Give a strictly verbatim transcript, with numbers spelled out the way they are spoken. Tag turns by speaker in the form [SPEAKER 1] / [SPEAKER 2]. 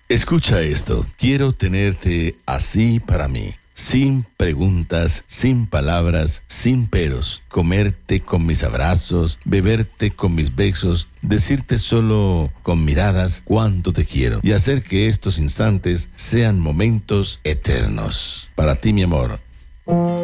[SPEAKER 1] Escucha esto. Quiero tenerte así para mí. Sin preguntas, sin palabras, sin peros. Comerte con mis abrazos, beberte con mis besos, decirte solo con miradas cuánto te quiero y hacer que estos instantes sean momentos eternos. Para ti, mi amor.